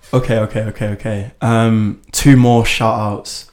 Okay. Two more shout outs.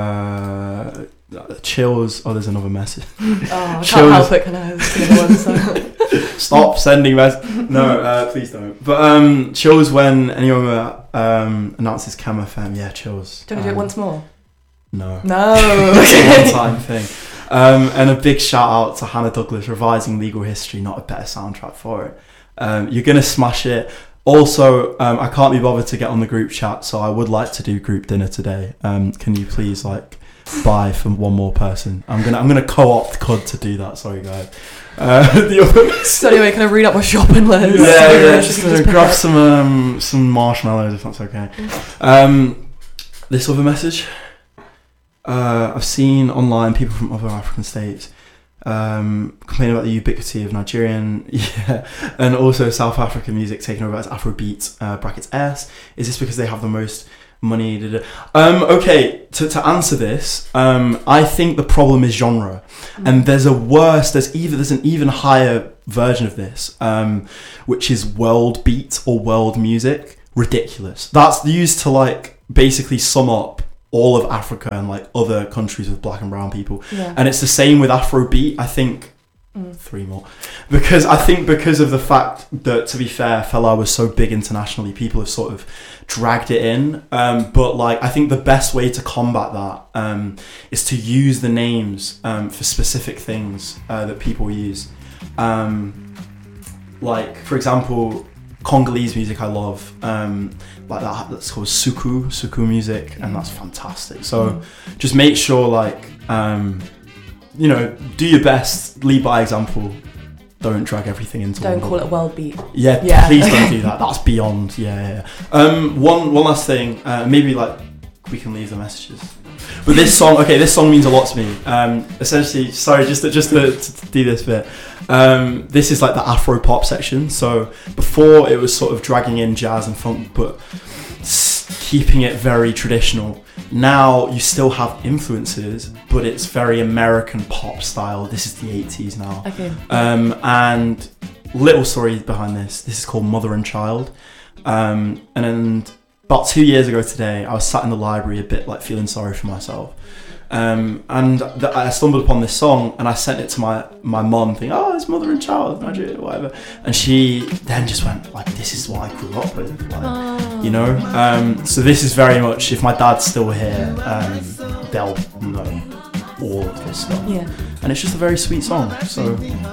Chills. Oh, there's another message. Oh, I can't help it, can I? There's another one, so. Stop sending messages. No, please don't. But Chills when anyone announces Cam FM. Yeah, Chills. Do you want to do it once more? No. Okay. It's a one-time thing. And a big shout out to Hannah Douglas, revising Legal History, not a better soundtrack for it. You're going to smash it. Also, I can't be bothered to get on the group chat, so I would like to do group dinner today. Can you please buy for one more person? I'm gonna co-opt CUD to do that. Sorry, guys. So anyway, can I read out my shopping list? Yeah. Just grab some marshmallows if that's okay. This other message. I've seen online people from other African states complaining about the ubiquity of Nigerian and also South African music taking over as Afrobeat brackets S. Is this because they have the most money? Okay, to answer this, I think the problem is genre, and there's an even higher version of this, which is world beat or world music. Ridiculous. That's used to basically sum up all of Africa and other countries with black and brown people. Yeah. And it's the same with Afrobeat. I think three more, because of the fact that, to be fair, Fela was so big internationally, people have sort of dragged it in. But I think the best way to combat that is to use the names for specific things that people use. For example, Congolese music I love, that's called suku music, and that's fantastic. So just make sure do your best, lead by example, don't drag everything into don't call it world beat. Yeah. Please don't do that. That's beyond. One last thing, maybe we can leave the messages, but this song means a lot to me. Essentially, sorry, just to do this bit, this is the Afro pop section. So before it was sort of dragging in jazz and funk, but keeping it very traditional. Now you still have influences, but it's very American pop style. This is the 80s now. Okay. And little story behind this. This is called Mother and Child. And then about 2 years ago today, I was sat in the library a bit feeling sorry for myself. And I stumbled upon this song, and I sent it to my mum, thinking, oh, it's Mother and Child, Nigeria, whatever. And she then just went, this is what I grew up with, So this is very much, if my dad's still here, they'll know all of this stuff. Yeah. And it's just a very sweet song, so